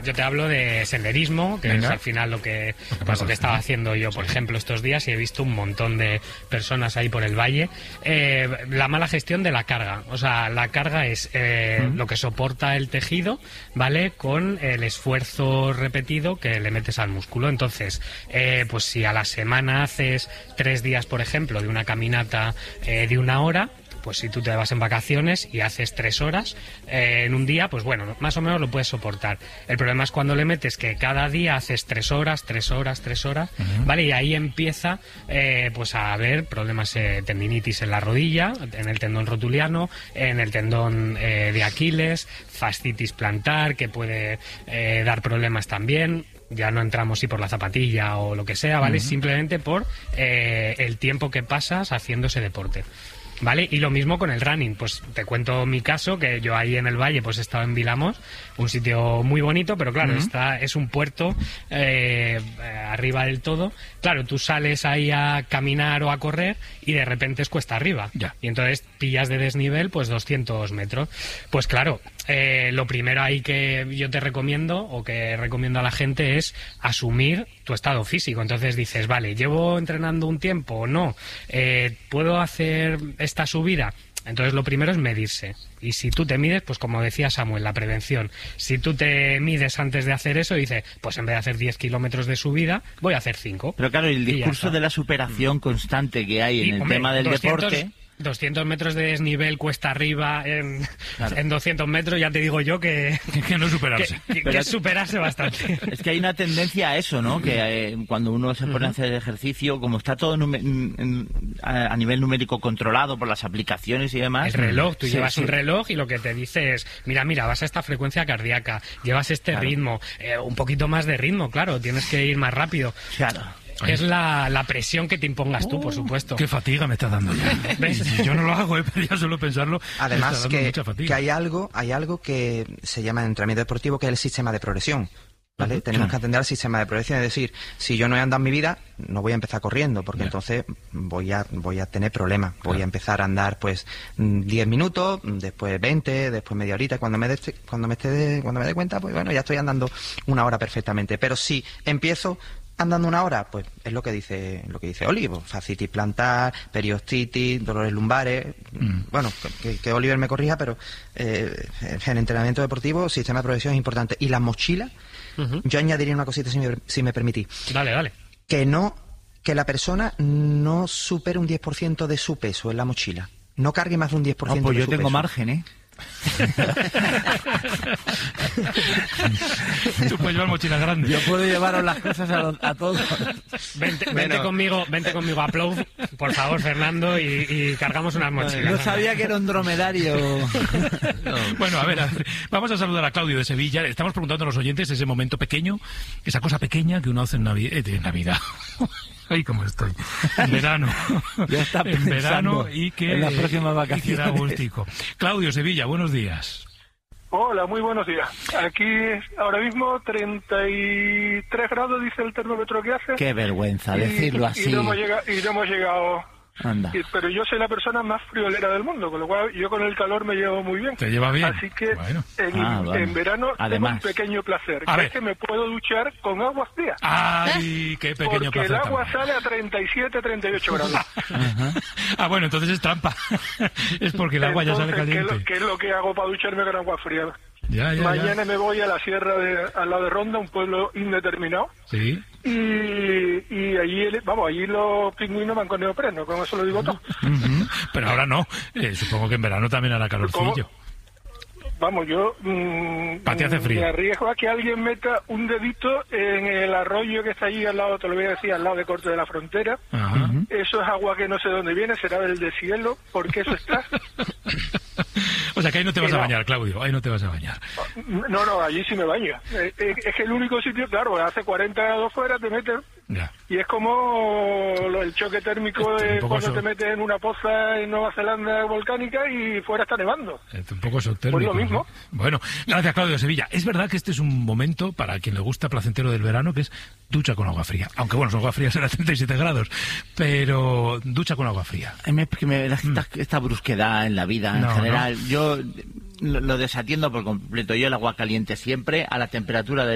yo te hablo de senderismo, que Venga. es al final lo que estaba haciendo yo, por ejemplo, estos días, y he visto un montón de personas ahí por el valle. La mala gestión de la carga. O sea, la carga es lo que soporta el tejido, ¿vale? Con el esfuerzo repetido que le metes al músculo. Entonces, pues si a la semana haces 3 días, por ejemplo, de una caminata de 1 hora, pues si tú te vas en vacaciones y haces 3 horas en un día, pues bueno, más o menos lo puedes soportar. El problema es cuando le metes que cada día haces 3 horas, 3 horas, 3 horas, ¿vale? Y ahí empieza pues a haber problemas, tendinitis en la rodilla, en el tendón rotuliano, en el tendón de Aquiles, fascitis plantar, que puede dar problemas también. Ya no entramos si por la zapatilla o lo que sea, ¿vale? Simplemente por el tiempo que pasas haciendo ese deporte. ¿Vale? Y lo mismo con el running. Pues te cuento mi caso, que yo ahí en el valle pues he estado en Vilamos, un sitio muy bonito, pero claro, es un puerto arriba del todo. Claro, tú sales ahí a caminar o a correr y de repente es cuesta arriba. Ya. Y entonces pillas de desnivel pues 200 metros. Pues claro, lo primero ahí que yo te recomiendo o que recomiendo a la gente es asumir tu estado físico. Entonces dices, vale, llevo entrenando un tiempo o no, puedo hacer esta subida. Entonces lo primero es medirse. Y si tú te mides, pues como decía Samuel, la prevención. Si tú te mides antes de hacer eso, dices, pues en vez de hacer 10 kilómetros de subida, voy a hacer 5. Pero claro, el discurso de la superación constante que hay en el tema del deporte... 200 metros de desnivel cuesta arriba en 200 metros, ya te digo yo que no superarse. Que es superarse bastante. Es que hay una tendencia a eso, ¿no? Que cuando uno se pone a hacer ejercicio, como está todo a nivel numérico controlado por las aplicaciones y demás... El reloj, tú llevas un reloj y lo que te dice es, mira, vas a esta frecuencia cardíaca, llevas este ritmo, un poquito más de ritmo, claro, tienes que ir más rápido. Claro. Es la presión que te impongas tú, por supuesto. Qué fatiga me está dando ya. ¿Ves? Yo no lo hago, pero ya solo pensarlo. Además que hay algo que se llama en entrenamiento deportivo, que es el sistema de progresión. ¿Vale? Tenemos que atender al sistema de progresión, es decir, si yo no he andado en mi vida, no voy a empezar corriendo, porque entonces voy a tener problemas. Voy a empezar a andar pues 10 minutos, después 20, después media horita, cuando me dé cuenta, pues bueno, ya estoy andando 1 hora perfectamente. Pero si empiezo andando 1 hora, pues es lo que dice Oli, pues, fascitis plantar, periostitis, dolores lumbares. Bueno, que Oliver me corrija, pero en entrenamiento deportivo, sistema de progresión es importante. Y las mochilas, yo añadiría una cosita, si me permitís. Dale. Que la persona no supere un 10% de su peso en la mochila. No cargue más de un 10% de su peso. Pues yo tengo margen, ¿eh? Tú puedes llevar mochilas grandes. Yo puedo llevaros las cosas a todos. Vente conmigo a Plough, por favor, Fernando, y cargamos unas mochilas. No sabía que era un dromedario. Bueno, a ver, vamos a saludar a Claudio de Sevilla. Estamos preguntando a los oyentes ese momento pequeño, esa cosa pequeña que uno hace en Navidad. Ay, cómo estoy. En verano. Ya está en verano y que en las próximas vacaciones. Y que da gustico. Claudio, Sevilla, buenos días. Hola, muy buenos días. Aquí ahora mismo 33 grados dice el termómetro que hace. Qué vergüenza decirlo así. Y no hemos llegado. Anda. Pero yo soy la persona más friolera del mundo, con lo cual yo con el calor me llevo muy bien. ¿Te lleva bien? Así que bueno. en verano Además, tengo un pequeño placer, que es que me puedo duchar con agua fría. ¡Ay, qué pequeño porque placer! Porque el agua también sale a 37, 38 grados. Bueno, entonces es trampa. Es porque el agua ya sale caliente. ¿Qué es lo que hago para ducharme con agua fría? Mañana me voy a la sierra al lado de Ronda, un pueblo indeterminado. Sí. Y allí los pingüinos van con neopreno, con eso lo digo todo. Pero ahora no. Supongo que en verano también hará calorcillo. Vamos, yo hace frío. me arriesgo a que alguien meta un dedito en el arroyo que está allí al lado, te lo voy a decir, al lado de Corte de la Frontera. Eso es agua que no sé dónde viene, será del deshielo, porque eso está... O sea que ahí no te vas a bañar, Claudio, ahí no te vas a bañar. No, allí sí me baño. Es que el único sitio, claro, hace 40 grados fuera, te metes... Y es como el choque térmico de cuando te metes en una poza en Nueva Zelanda volcánica y fuera está nevando. Es un poco exotérmico. Pues lo mismo. ¿No? Bueno, gracias, Claudio de Sevilla. Es verdad que este es un momento para quien le gusta placentero del verano, que es ducha con agua fría. Aunque bueno, su agua fría será 37 grados, pero ducha con agua fría. Me da esta brusquedad en la vida en general. Yo lo desatiendo por completo. Yo el agua caliente siempre a la temperatura de